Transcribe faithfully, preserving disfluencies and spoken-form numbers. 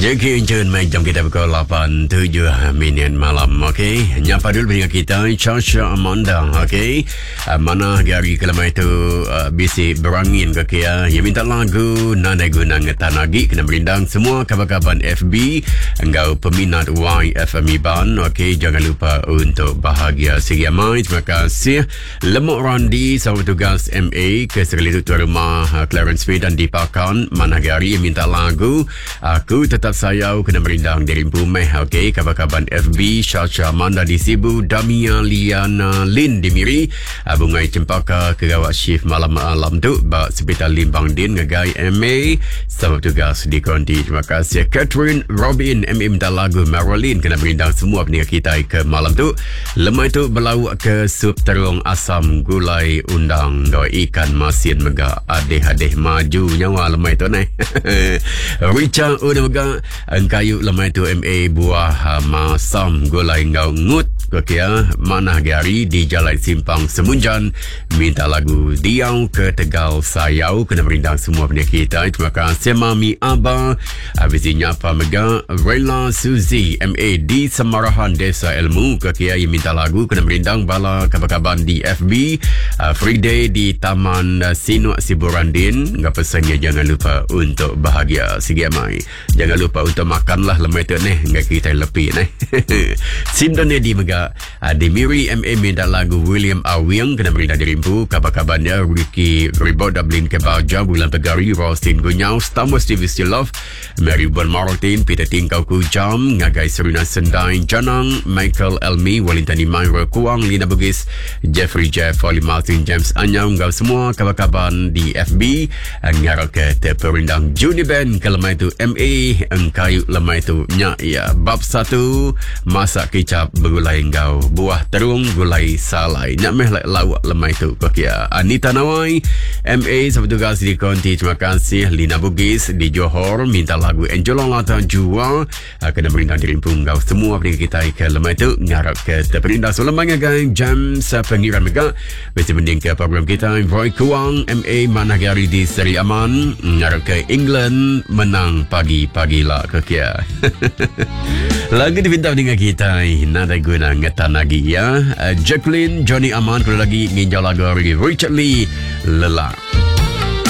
Jadi encen main jam kita pukul lapan tujuh minit malam. Okey, nyapa dulu dengan kita Chasha Amanda. Okey, uh, mana hari kelama itu uh, bisi berangin ke kia yang minta lagu nada guna ngetan lagi kena berindang semua kabar-kabar F B engkau peminat Y F M Iban. Okey, jangan lupa untuk bahagia seria mai. Terima kasih Lemuk Randi sama tugas M A ke sekali tuan rumah uh, Clarence Smith dan Dipakan. Mana hari yang minta lagu aku tetap sayau kena berindang dari Pumeh. Okey, kabar-kabar F B Syasha Amanda di Sibu, Damia Liana Lin di Miri, Bungai Cempaka kegawat shift malam-malam tu bak Sepital Limbang Din ngegai M A sama tugas di Konti. Terima kasih Catherine Robin M A minta lagu Marilyn kena berindang semua pendengar kita ke malam tu. Lemah itu berlawak ke sup terung asam gulai undang do ikan masin mega adeh-adeh maju nyawa lemah itu naik. Richard udah mega engkayu lemah itu M A buah masam gulai ngau ngut kekia mana hari di Jalan Simpang Semunjan minta lagu Diau ke Tegal Sayau kena berindang semua pendengar kita. Terima kasih Mami Abah habis nyapa mega Rela Suzy M A di Semarahan Desa Ilmu kekia yang minta lagu kena berindang bala kabar-kabar di F B uh, Free Day di Taman uh, Sinuk Siburandin. Ngapa pesannya jangan lupa untuk bahagia segi amai. Jangan lupa untuk makanlah lemah itu nih nggak kita lebih nih. Simdan di mega uh, di Miri M A minta lagu William Awiang kena berindang di Rimpu. Kabar-kabarnya Ricky Ribo Dublin ke Baja Bulan Pegari Rostin Gunyau Stamus Stevie Still Love Mary Bon Martin Peter Tingkau Kujam Ngagai Seruna Sendai Janang Michael Elmi Walintani Myra Kuang Lina Bugis Jeffrey Jeff Oli Martin James Anyau ngau semua kabar-kabar di F B ngarok ke terperindang Juni Band ke lemah itu M A engkayu lemah itu nyak ya bab satu masak kicap bergulai ngau buah terung gulai salai nyak meh lawak lemah itu kokia Anita Nawai M A sama tugas di Konti. Terima kasih Lina Bugis di Johor minta lagu Angelong Lata Jua kena berindang di Rimpung ngau semua pendengar kita ke lemah itu ngarok ke terperindang selamanya gang jam sepengiran mega besi mending ke program kita Roy Kuang M A mana hari di Seri Aman ngarok ke England menang pagi-pagi lah kekia. Lagu dipintau dengan kita nada guna ngetan lagi ya. Jacqueline Johnny Aman kalau lagi nginjau lagu hari Richard Lee Lelah.